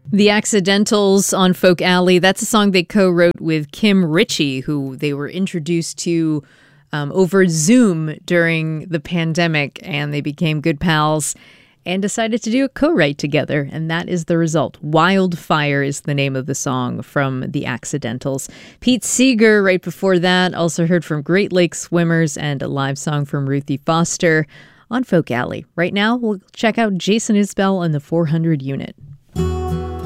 The Accidentals on Folk Alley. That's a song they co-wrote with Kim Ritchie, who they were introduced to over Zoom during the pandemic, and they became good pals and decided to do a co-write together, and that is the result. Wildfire is the name of the song from The Accidentals. Pete Seeger, right before that, also heard from Great Lakes Swimmers and a live song from Ruthie Foster on Folk Alley. Right now, we'll check out Jason Isbell and the 400 Unit.